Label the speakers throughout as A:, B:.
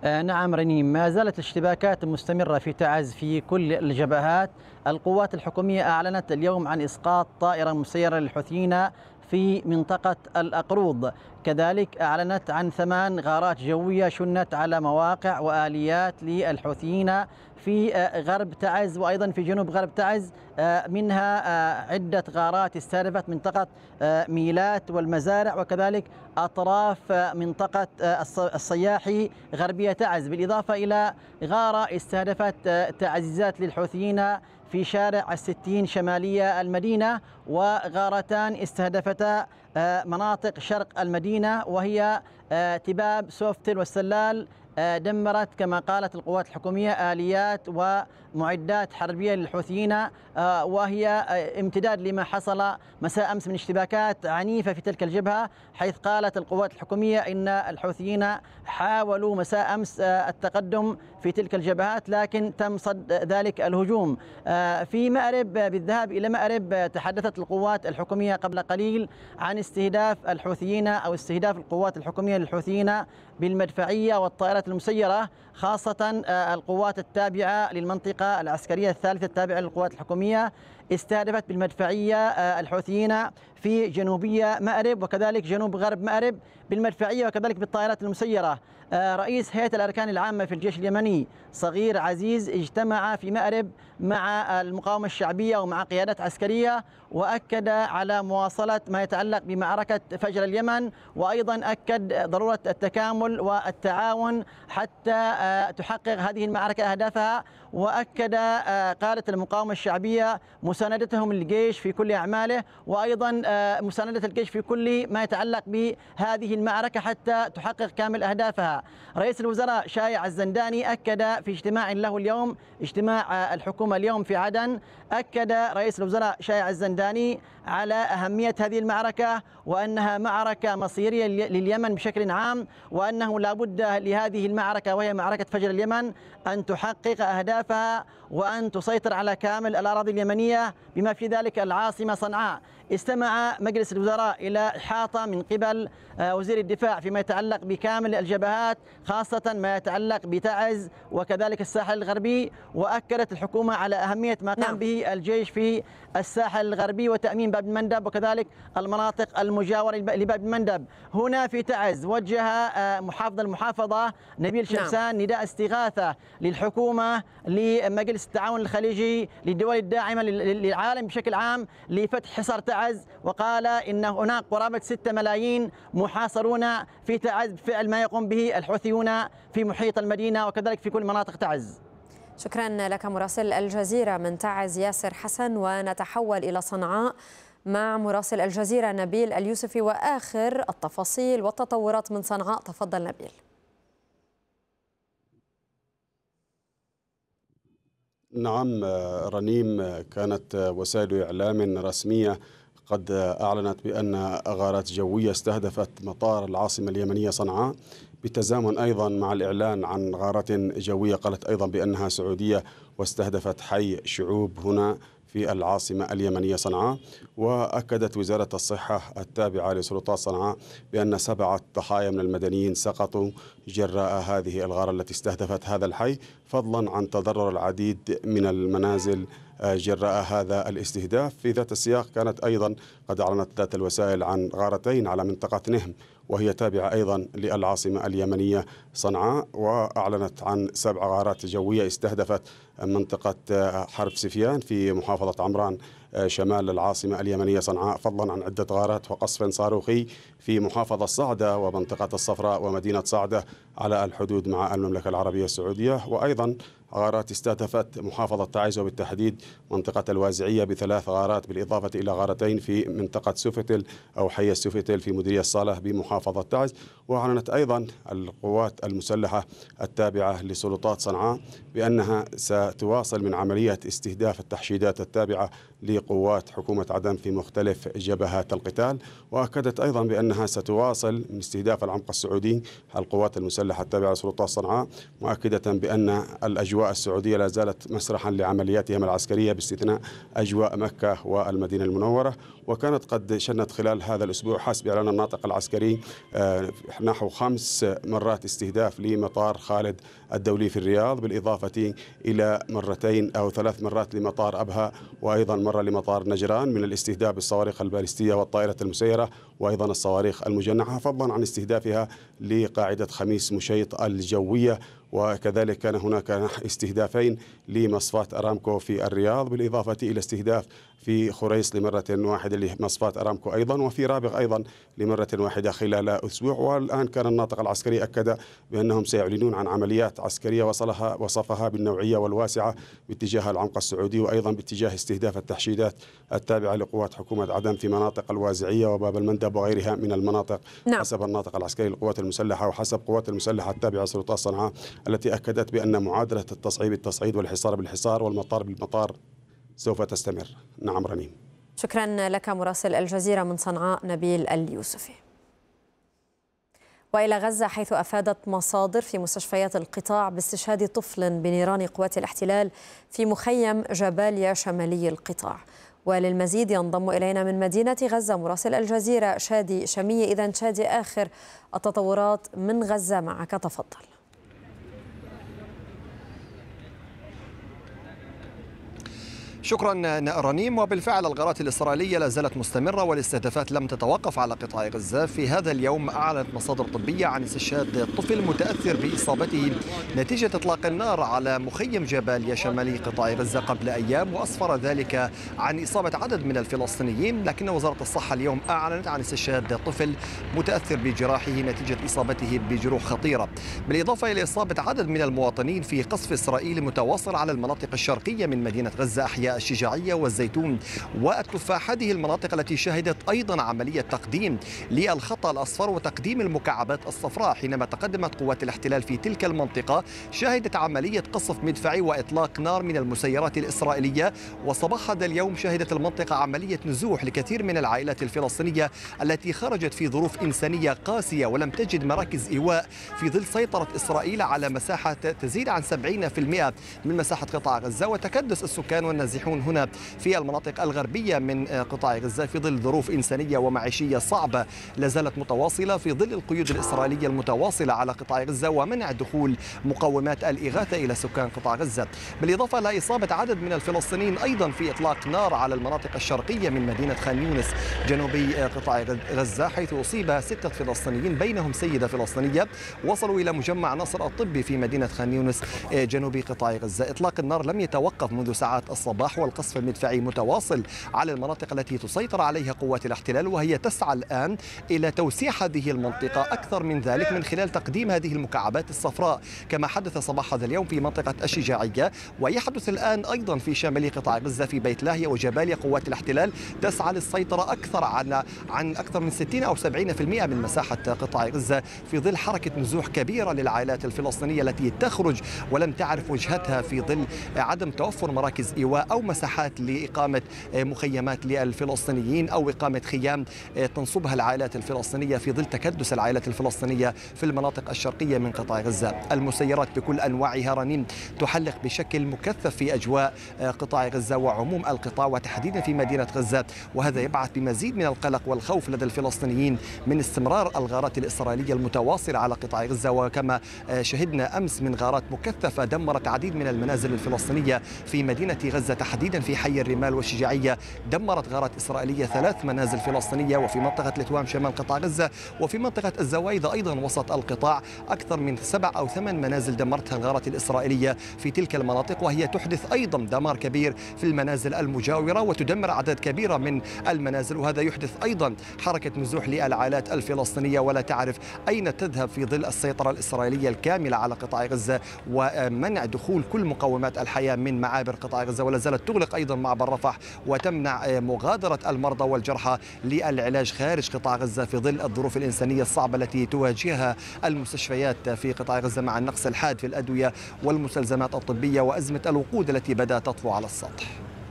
A: نعم رنيم، ما زالت الاشتباكات مستمرة في تعز في كل الجبهات. القوات الحكومية أعلنت اليوم عن إسقاط طائرة مسيرة للحوثيين في منطقة الأقروض، كذلك أعلنت عن 8 غارات جوية شنت على مواقع وآليات للحوثيين في غرب تعز وأيضا في جنوب غرب تعز، منها عدة غارات استهدفت منطقة ميلات والمزارع وكذلك أطراف منطقة الصياحي غربية تعز، بالإضافة إلى غارة استهدفت تعزيزات للحوثيين في شارع الستين شمالية المدينة، وغارتان استهدفتا مناطق شرق المدينة وهي تباب سوفتل والسلال. دمرت كما قالت القوات الحكومية آليات ومعدات حربية للحوثيين، وهي امتداد لما حصل مساء أمس من اشتباكات عنيفة في تلك الجبهة، حيث قالت القوات الحكومية إن الحوثيين حاولوا مساء أمس التقدم في تلك الجبهات لكن تم صد ذلك الهجوم. في مأرب، بالذهاب إلى مأرب، تحدثت القوات الحكومية قبل قليل عن استهداف الحوثيين أو استهداف القوات الحكومية للحوثيين بالمدفعية والطائرات المسيرة، خاصة القوات التابعة للمنطقة العسكرية الثالثة التابعة للقوات الحكومية استهدفت بالمدفعية الحوثيين في جنوبية مأرب وكذلك جنوب غرب مأرب بالمدفعية وكذلك بالطائرات المسيرة. رئيس هيئة الأركان العامة في الجيش اليمني صغير عزيز اجتمع في مأرب مع المقاومة الشعبية ومع قيادات عسكرية، وأكد على مواصلة ما يتعلق بمعركة فجر اليمن، وأيضا أكد ضرورة التكامل والتعاون حتى تحقق هذه المعركة أهدافها. وأكد قادة المقاومة الشعبية مساندتهم للجيش في كل أعماله، وأيضا مساندة الجيش في كل ما يتعلق بهذه المعركة حتى تحقق كامل أهدافها. رئيس الوزراء شايع الزنداني أكد في اجتماع له اليوم، اجتماع الحكومة اليوم في عدن، أكد رئيس الوزراء شايع الزنداني على أهمية هذه المعركة وأنها معركة مصيرية لليمن بشكل عام، وأنه لا بد لهذه المعركة وهي معركة فجر اليمن أن تحقق أهدافها وأن تسيطر على كامل الأراضي اليمنية بما في ذلك العاصمة صنعاء. استمع مجلس الوزراء إلى إحاطة من قبل وزير الدفاع فيما يتعلق بكامل الجبهات، خاصة ما يتعلق بتعز وكذلك الساحل الغربي، وأكدت الحكومة على أهمية ما قام به الجيش في الساحل الغربي وتأمين باب المندب وكذلك المناطق المجاورة لباب المندب. هنا في تعز وجه محافظ المحافظة نبيل شمسان نداء استغاثة للحكومة، لمجلس التعاون الخليجي، للدول الداعمة للعالم بشكل عام لفتح حصار تعز، وقال إن هناك قرابة 6 ملايين محاصرون في تعز بفعل ما يقوم به الحوثيون في محيط المدينة وكذلك في كل مناطق تعز.
B: شكرا لك مراسل الجزيرة من تعز ياسر حسن. ونتحول إلى صنعاء مع مراسل الجزيرة نبيل اليوسفي وآخر التفاصيل والتطورات من صنعاء. تفضل نبيل.
C: نعم رنيم، كانت وسائل إعلام رسمية قد أعلنت بأن غارات جوية استهدفت مطار العاصمة اليمنية صنعاء، بالتزامن أيضا مع الإعلان عن غارات جوية قالت أيضا بأنها سعودية واستهدفت حي شعوب هنا في العاصمة اليمنية صنعاء. وأكدت وزارة الصحة التابعة لسلطات صنعاء بأن 7 ضحايا من المدنيين سقطوا جراء هذه الغارة التي استهدفت هذا الحي، فضلا عن تضرر العديد من المنازل جراء هذا الاستهداف. في ذات السياق كانت أيضا قد أعلنت ذات الوسائل عن غارتين على منطقة نهم وهي تابعة أيضا للعاصمة اليمنية صنعاء، وأعلنت عن 7 غارات جوية استهدفت منطقة حرب سفيان في محافظة عمران شمال العاصمة اليمنية صنعاء، فضلا عن عدة غارات وقصف صاروخي في محافظة صعدة ومنطقة الصفراء ومدينة صعدة على الحدود مع المملكة العربية السعودية، وأيضا غارات استهدفت محافظة تعز وبالتحديد منطقة الوازعية ب3 غارات، بالإضافة إلى غارتين في منطقة سوفتل أو حي السوفتل في مديرية الصالح بمحافظة تعز. وأعلنت أيضا القوات المسلحة التابعة لسلطات صنعاء بأنها ستواصل من عملية استهداف التحشيدات التابعة لقوات حكومة عدن في مختلف جبهات القتال. وأكدت أيضا بأنها ستواصل من استهداف العمق السعودي القوات المسلحة التابعة لسلطات صنعاء، مؤكدة بأن الأجواء الأجواء السعودية لا زالت مسرحا لعملياتهم العسكرية باستثناء أجواء مكة والمدينة المنورة. وكانت قد شنت خلال هذا الأسبوع حسب إعلان الناطق العسكري نحو 5 مرات استهداف لمطار خالد الدولي في الرياض، بالإضافة إلى 2 أو 3 مرات لمطار أبها، وأيضا مرة لمطار نجران من الاستهداف بالصواريخ البالستية والطائرة المسيرة وأيضا الصواريخ المجنحة، فضلا عن استهدافها لقاعدة خميس مشيط الجوية. وكذلك كان هناك استهدافين لمصفاة أرامكو في الرياض، بالإضافة إلى استهداف في خريص لمرة واحدة لمصفاة أرامكو أيضا، وفي رابغ أيضا لمرة واحدة خلال أسبوع. والآن كان الناطق العسكري أكد بأنهم سيعلنون عن عمليات عسكرية وصفها بالنوعية والواسعة باتجاه العمق السعودي، وأيضا باتجاه استهداف التحشيدات التابعة لقوات حكومة عدن في مناطق الوازعية وباب المندب وغيرها من المناطق. نعم. حسب الناطق العسكري للقوات المسلحة وحسب قوات المسلحة التابعة لسلطات صنعاء التي أكدت بأن معادلة التصعيد بالتصعيد والحصار بالحصار والمطار بالمطار سوف تستمر. نعم رنيم.
B: شكرا لك مراسل الجزيرة من صنعاء نبيل اليوسفي. وإلى غزة، حيث أفادت مصادر في مستشفيات القطاع باستشهاد طفل بنيران قوات الاحتلال في مخيم جباليا شمالي القطاع. وللمزيد ينضم إلينا من مدينة غزة مراسل الجزيرة شادي شامية. إذا شادي، آخر التطورات من غزة معك، تفضل.
D: شكرا رنيم. وبالفعل الغارات الإسرائيلية لا زالت مستمرة والاستهدافات لم تتوقف على قطاع غزة. في هذا اليوم أعلنت مصادر طبية عن استشهاد طفل متأثر بإصابته نتيجة إطلاق النار على مخيم جباليا شمالي قطاع غزة قبل أيام، وأسفر ذلك عن إصابة عدد من الفلسطينيين. لكن وزارة الصحة اليوم أعلنت عن استشهاد طفل متأثر بجراحه نتيجة إصابته بجروح خطيرة، بالإضافة إلى إصابة عدد من المواطنين في قصف إسرائيلي متواصل على المناطق الشرقية من مدينة غزة، أحياء الشجاعية والزيتون والتفاح. هذه المناطق التي شهدت أيضا عملية تقديم للخط الأصفر وتقديم المكعبات الصفراء. حينما تقدمت قوات الاحتلال في تلك المنطقة شهدت عملية قصف مدفعي وإطلاق نار من المسيرات الإسرائيلية. وصباح هذا اليوم شهدت المنطقة عملية نزوح لكثير من العائلات الفلسطينية التي خرجت في ظروف إنسانية قاسية ولم تجد مراكز إيواء في ظل سيطرة إسرائيل على مساحة تزيد عن 70% من مساحة قطاع غزة. وتكدس السكان والنازحون هنا في المناطق الغربية من قطاع غزة في ظل ظروف إنسانية ومعيشية صعبة لا زالت متواصلة في ظل القيود الإسرائيلية المتواصلة على قطاع غزة ومنع دخول مقومات الإغاثة إلى سكان قطاع غزة، بالإضافة إلى إصابة عدد من الفلسطينيين أيضا في إطلاق نار على المناطق الشرقية من مدينة خان يونس جنوبي قطاع غزة، حيث أصيب 6 فلسطينيين بينهم سيدة فلسطينية وصلوا إلى مجمع نصر الطبي في مدينة خان يونس جنوبي قطاع غزة. إطلاق النار لم يتوقف منذ ساعات الصباح، والقصف المدفعي متواصل على المناطق التي تسيطر عليها قوات الاحتلال، وهي تسعى الآن إلى توسيع هذه المنطقة أكثر من ذلك من خلال تقديم هذه المكعبات الصفراء كما حدث صباح هذا اليوم في منطقة الشجاعية، ويحدث الآن أيضا في شمال قطاع غزة في بيت لاهيا وجباليا. قوات الاحتلال تسعى للسيطرة أكثر عن أكثر من 60 أو 70% من مساحة قطاع غزة في ظل حركة نزوح كبيرة للعائلات الفلسطينية التي تخرج ولم تعرف وجهتها في ظل عدم توفر مراكز إيواء أو مساحات لإقامة مخيمات للفلسطينيين أو إقامة خيام تنصبها العائلات الفلسطينية في ظل تكدس العائلات الفلسطينية في المناطق الشرقية من قطاع غزة. المسيرات بكل أنواعها رنيم تحلق بشكل مكثف في أجواء قطاع غزة وعموم القطاع وتحديدا في مدينة غزة، وهذا يبعث بمزيد من القلق والخوف لدى الفلسطينيين من استمرار الغارات الإسرائيلية المتواصلة على قطاع غزة. وكما شهدنا أمس من غارات مكثفة دمرت عديد من المنازل الفلسطينية في مدينة غزة تحديدا في حي الرمال والشجاعية. دمرت غارات إسرائيلية 3 منازل فلسطينية وفي منطقة لتوام شمال قطاع غزة، وفي منطقة الزوايد أيضا وسط القطاع أكثر من 7 أو 8 منازل دمرتها الغارات الإسرائيلية في تلك المناطق، وهي تحدث أيضا دمار كبير في المنازل المجاورة وتدمر عدد كبير من المنازل، وهذا يحدث أيضا حركة نزوح للعائلات الفلسطينية ولا تعرف أين تذهب في ظل السيطرة الإسرائيلية الكاملة على قطاع غزة ومنع دخول كل مقومات الحياة من معابر قطاع غزة، ولا زالت تغلق أيضا معبر رفح وتمنع مغادرة المرضى والجرحى للعلاج خارج قطاع غزة في ظل الظروف الإنسانية الصعبة التي تواجهها المستشفيات في قطاع غزة مع النقص الحاد في الأدوية والمستلزمات الطبية وأزمة الوقود التي بدأت تطفو على السطح.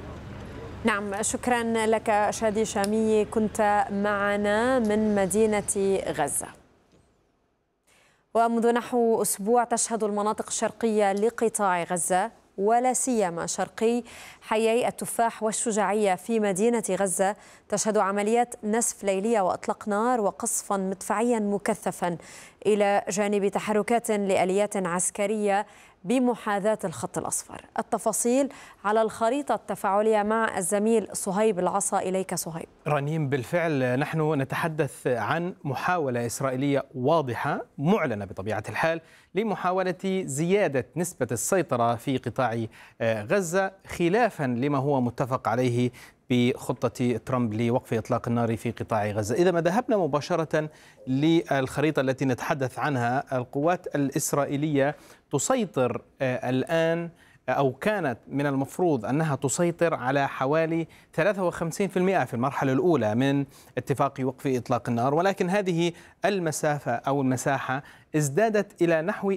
B: نعم، شكرا لك شادي شامية، كنت معنا من مدينة غزة. ومنذ نحو أسبوع تشهد المناطق الشرقية لقطاع غزة ولا سيما شرقي حيي التفاح والشجاعية في مدينة غزة تشهد عمليات نسف ليلية وإطلاق نار وقصفا مدفعيا مكثفا إلى جانب تحركات لآليات عسكرية بمحاذاة الخط الأصفر. التفاصيل على الخريطة التفاعلية مع الزميل صهيب العصا. إليك صهيب.
E: رنيم، بالفعل نحن نتحدث عن محاولة إسرائيلية واضحة معلنة بطبيعة الحال لمحاولة زيادة نسبة السيطرة في قطاع غزة خلافا لما هو متفق عليه بخطة ترامب لوقف إطلاق النار في قطاع غزة. إذا ما ذهبنا مباشرة للخريطة التي نتحدث عنها، القوات الإسرائيلية تسيطر الآن أو كانت من المفروض أنها تسيطر على حوالي 53% في المرحلة الأولى من اتفاق وقف إطلاق النار، ولكن هذه المسافة أو المساحة ازدادت إلى نحو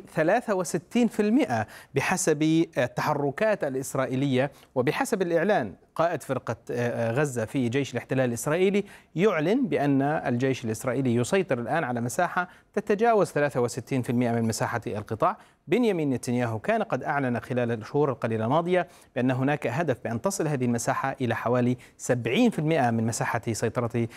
E: 63% بحسب التحركات الإسرائيلية وبحسب الإعلان. قائد فرقة غزة في جيش الاحتلال الإسرائيلي يعلن بأن الجيش الإسرائيلي يسيطر الآن على مساحة تتجاوز 63% من مساحة القطاع. بنيامين نتنياهو كان قد أعلن خلال الشهور القليلة الماضية بأن هناك هدف بأن تصل هذه المساحة إلى حوالي 70% من مساحة سيطرة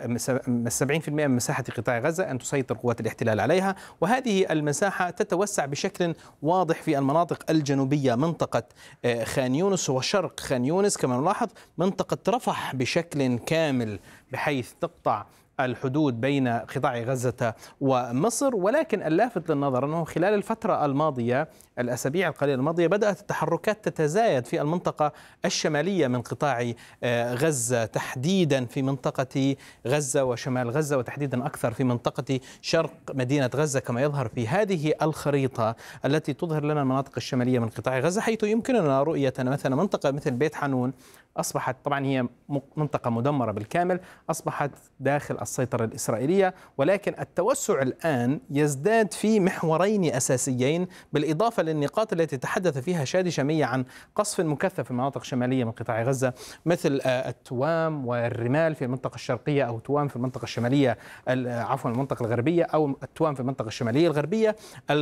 E: 70% من مساحة قطاع غزة أن تسيطر قوات الاحتلال عليها، وهذه المساحة تتوسع بشكل واضح في المناطق الجنوبية، منطقة خان يونس وشرق خان يونس، كما نلاحظ منطقة رفح بشكل كامل بحيث تقطع الحدود بين قطاع غزة ومصر. ولكن اللافت للنظر أنه خلال الفترة الماضية، الأسابيع القليلة الماضية، بدأت التحركات تتزايد في المنطقة الشمالية من قطاع غزة، تحديدا في منطقة غزة وشمال غزة، وتحديدا أكثر في منطقة شرق مدينة غزة كما يظهر في هذه الخريطة التي تظهر لنا المناطق الشمالية من قطاع غزة، حيث يمكننا رؤية مثلا منطقة مثل بيت حنون أصبحت، طبعا هي منطقة مدمرة بالكامل، أصبحت داخل السيطرة الإسرائيلية. ولكن التوسع الآن يزداد في محورين أساسيين، بالإضافة للنقاط التي تحدث فيها شادي شامية عن قصف مكثف في المناطق الشمالية من قطاع غزة، مثل التوام والرمال في المنطقة الشرقية، أو توام في المنطقة الشمالية، عفوا المنطقة الغربية، أو التوام في المنطقة الشمالية الغربية.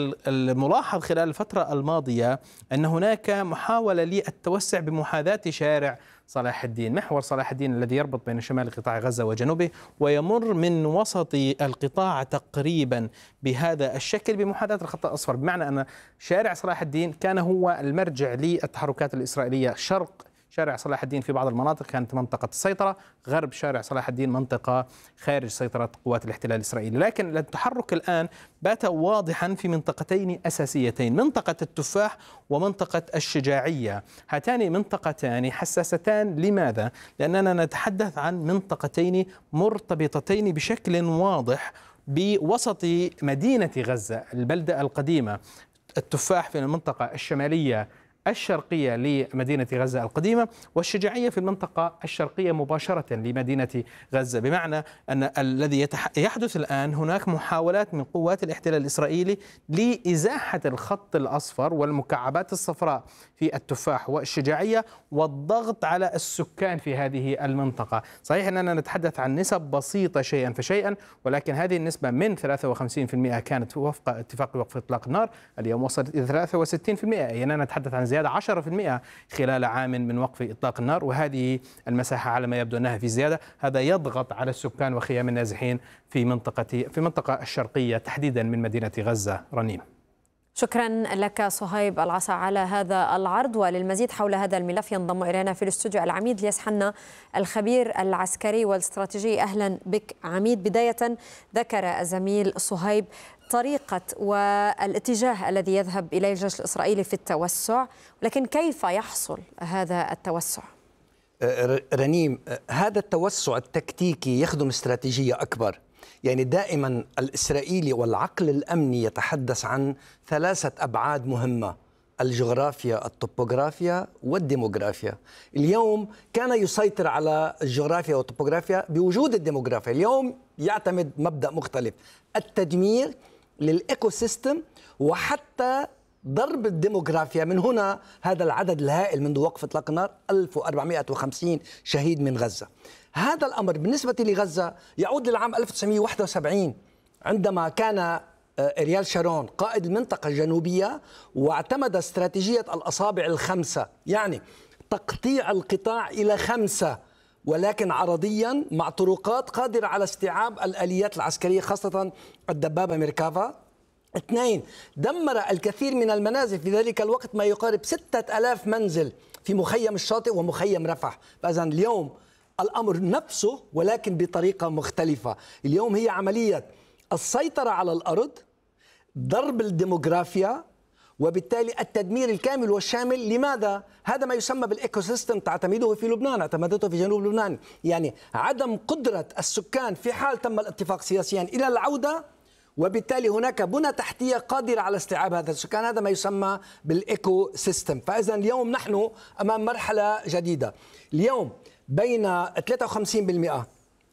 E: الملاحظ خلال الفترة الماضية أن هناك محاولة للتوسع بمحاذاة شارع صلاح الدين، محور صلاح الدين الذي يربط بين شمال قطاع غزة وجنوبه ويمر من وسط القطاع تقريبا بهذا الشكل بمحاذاة الخط الأصفر، بمعنى أن شارع صلاح الدين كان هو المرجع للتحركات الإسرائيلية. شرق شارع صلاح الدين في بعض المناطق كانت منطقة السيطرة، غرب شارع صلاح الدين منطقة خارج سيطرة قوات الاحتلال الإسرائيلي. لكن التحرك الآن بات واضحا في منطقتين أساسيتين، منطقة التفاح ومنطقة الشجاعية. هاتان منطقتان حساستان. لماذا؟ لأننا نتحدث عن منطقتين مرتبطتين بشكل واضح بوسط مدينة غزة، البلدة القديمة. التفاح في المنطقة الشمالية الشرقية لمدينة غزة القديمة، والشجاعية في المنطقة الشرقية مباشرة لمدينة غزة، بمعنى أن الذي يحدث الآن هناك محاولات من قوات الاحتلال الإسرائيلي لإزاحة الخط الأصفر والمكعبات الصفراء في التفاح والشجاعية والضغط على السكان في هذه المنطقة. صحيح أننا نتحدث عن نسب بسيطة شيئا فشيئا، ولكن هذه النسبة من 53% كانت وفق اتفاق وقف إطلاق النار، اليوم وصلت إلى 63%، أي أننا نتحدث عن زيادة 10% خلال عام من وقف إطلاق النار، وهذه المساحة على ما يبدو أنها في زيادة. هذا يضغط على السكان وخيام النازحين في منطقة الشرقية تحديدا من مدينة غزة. رنيم،
B: شكرا لك صهيب العصا على هذا العرض. وللمزيد حول هذا الملف ينضم إلينا في الاستوديو العميد الياس حنا، الخبير العسكري والاستراتيجي. أهلا بك عميد. بداية ذكر الزميل صهيب طريقة والاتجاه الذي يذهب إليه الجيش الإسرائيلي في التوسع، لكن كيف يحصل هذا التوسع؟
F: رنيم، هذا التوسع التكتيكي يخدم استراتيجية أكبر. يعني دائما الإسرائيلي والعقل الأمني يتحدث عن 3 أبعاد مهمة: الجغرافيا، الطبوغرافيا والديموغرافيا. اليوم كان يسيطر على الجغرافيا والطبوغرافيا بوجود الديموغرافيا، اليوم يعتمد مبدأ مختلف: التدمير للإيكو سيستم وحتى ضرب الديموغرافيا. من هنا هذا العدد الهائل منذ وقف إطلاق النار، 1450 شهيد من غزة. هذا الأمر بالنسبة لغزة يعود للعام 1971 عندما كان إريال شارون قائد المنطقة الجنوبية، واعتمد استراتيجية الأصابع الخمسة، يعني تقطيع القطاع إلى 5 ولكن عرضيا مع طرقات قادرة على استيعاب الآليات العسكرية خاصة الدبابة ميركافا. 2 دمر الكثير من المنازل في ذلك الوقت، ما يقارب 6000 منزل في مخيم الشاطئ ومخيم رفح. فإذا اليوم الأمر نفسه ولكن بطريقة مختلفة. اليوم هي عملية السيطرة على الأرض، ضرب الديموغرافيا، وبالتالي التدمير الكامل والشامل. لماذا؟ هذا ما يسمى بالإيكو سيستم تعتمده في لبنان، اعتمدته في جنوب لبنان، يعني عدم قدرة السكان في حال تم الاتفاق سياسيا إلى العودة، وبالتالي هناك بنى تحتية قادرة على استيعاب هذا السكان. هذا ما يسمى بالإيكو سيستم. فإذا اليوم نحن أمام مرحلة جديدة. اليوم بين 53%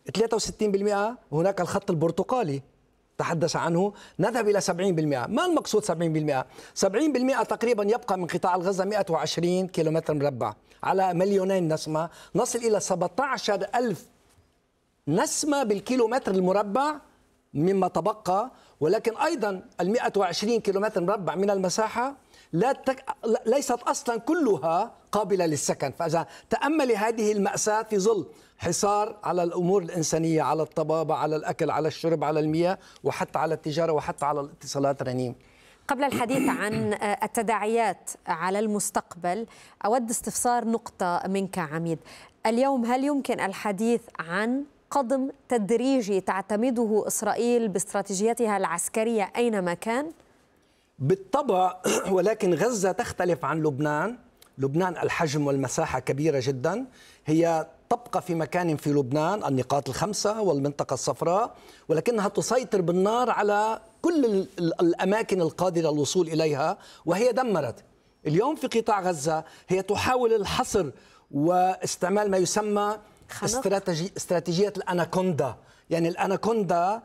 F: 63% هناك الخط البرتقالي تحدث عنه، نذهب إلى 70%. ما المقصود 70%؟ 70% تقريبا يبقى من قطاع غزة 120 كيلومتر مربع على 2,000,000 نسمة، نصل إلى 17,000 نسمة بالكيلومتر المربع مما تبقى. ولكن أيضا 120 كيلومتر مربع من المساحة ليست أصلا كلها قابلة للسكن. فإذا تأمل هذه المأساة في ظل حصار على الأمور الإنسانية، على الطبابة، على الأكل، على الشرب، على المياه، وحتى على التجارة، وحتى على الاتصالات. رنيم،
B: قبل الحديث عن التداعيات على المستقبل، أود استفسار نقطة منك عميد. اليوم هل يمكن الحديث عن قضم تدريجي تعتمده إسرائيل باستراتيجيتها العسكرية أينما كان؟
F: بالطبع، ولكن غزة تختلف عن لبنان. لبنان الحجم والمساحة كبيرة جدا، هي تبقى في مكان في لبنان النقاط ال5 والمنطقة الصفراء، ولكنها تسيطر بالنار على كل الأماكن القادرة للوصول إليها، وهي دمرت. اليوم في قطاع غزة هي تحاول الحصر واستعمال ما يسمى استراتيجية الأناكوندا. يعني الأناكوندا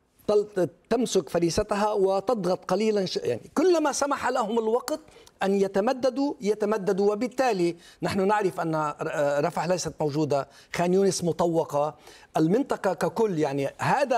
F: تمسك فريستها وتضغط قليلا، يعني كلما سمح لهم الوقت أن يتمددوا. وبالتالي نحن نعرف أن رفح ليست موجودة، خان يونس مطوقة، المنطقة ككل. يعني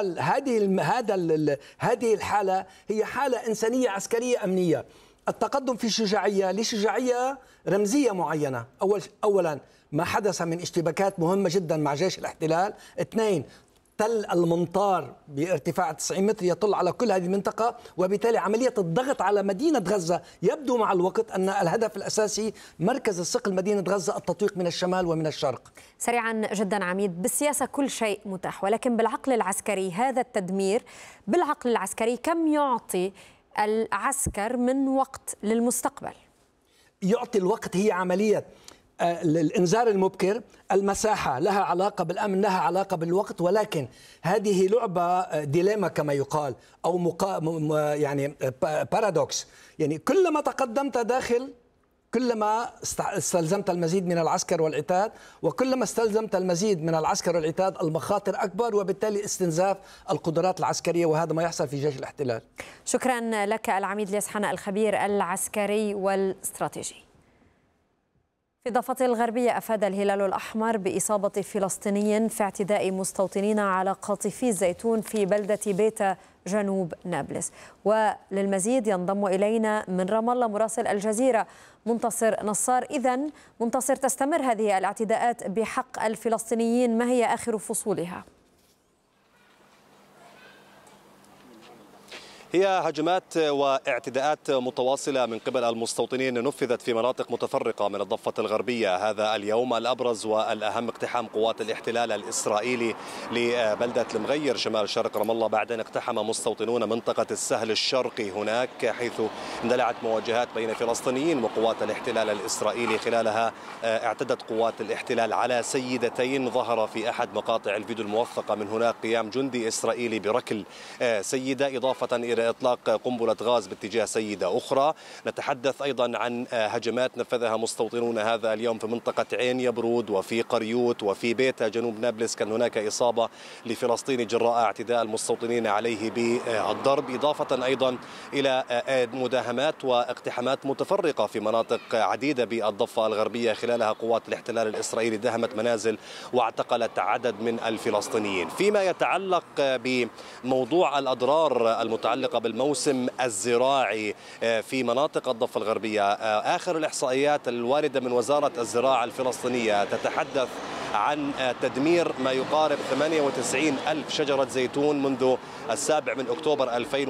F: هذه الحالة هي حالة إنسانية عسكرية أمنية. التقدم في شجاعية لشجاعية رمزية معينة. أولا ما حدث من اشتباكات مهمة جدا مع جيش الاحتلال. 2 تل المنطار بارتفاع 90 متر يطل على كل هذه المنطقة، وبالتالي عملية الضغط على مدينة غزة يبدو مع الوقت أن الهدف الأساسي مركز الثقل مدينة غزة التطويق من الشمال ومن الشرق.
B: سريعا جدا عميد، بالسياسة كل شيء متاح، ولكن بالعقل العسكري هذا التدمير بالعقل العسكري كم يعطي العسكر من وقت للمستقبل؟ يعطي
F: الوقت هي عملية الإنذار المبكر. المساحة لها علاقة بالأمن، لها علاقة بالوقت، ولكن هذه لعبة ديليما كما يقال، أو يعني بارادوكس. يعني كلما تقدمت داخل كلما استلزمت المزيد من العسكر والعتاد، وكلما استلزمت المزيد من العسكر والعتاد المخاطر أكبر، وبالتالي استنزاف القدرات العسكرية، وهذا ما يحصل في جيش الاحتلال.
B: شكرا لك العميد الياس حنا الخبير العسكري والاستراتيجي. في ضفة الغربية أفاد الهلال الأحمر بإصابة فلسطيني في اعتداء مستوطنين على قاطفي الزيتون في بلدة بيتا جنوب نابلس. وللمزيد ينضم إلينا من رام الله مراسل الجزيرة منتصر نصار. إذن منتصر، تستمر هذه الاعتداءات بحق الفلسطينيين، ما هي آخر فصولها؟
G: هي هجمات واعتداءات متواصلة من قبل المستوطنين نفذت في مناطق متفرقة من الضفة الغربية هذا اليوم. الأبرز والأهم اقتحام قوات الاحتلال الإسرائيلي لبلدة المغير شمال شرق رام الله بعد أن اقتحم مستوطنون منطقة السهل الشرقي هناك، حيث اندلعت مواجهات بين فلسطينيين وقوات الاحتلال الإسرائيلي. خلالها اعتدت قوات الاحتلال على سيدتين. ظهر في أحد مقاطع الفيديو الموثقة من هناك قيام جندي إسرائيلي بركل سيدة، إضافة إلى إطلاق قنبلة غاز باتجاه سيدة أخرى. نتحدث أيضا عن هجمات نفذها مستوطنون هذا اليوم في منطقة عين يبرود وفي قريوت وفي بيتا جنوب نابلس. كان هناك إصابة لفلسطيني جراء اعتداء المستوطنين عليه بالضرب، إضافة أيضا إلى مداهمات واقتحامات متفرقة في مناطق عديدة بالضفة الغربية. خلالها قوات الاحتلال الإسرائيلي دهمت منازل واعتقلت عدد من الفلسطينيين. فيما يتعلق بموضوع الأضرار المتعلقة المتعلقة بالموسم الزراعي في مناطق الضفة الغربية. آخر الإحصائيات الواردة من وزارة الزراعة الفلسطينية تتحدث عن تدمير ما يقارب 98 ألف شجرة زيتون منذ 7 أكتوبر 2000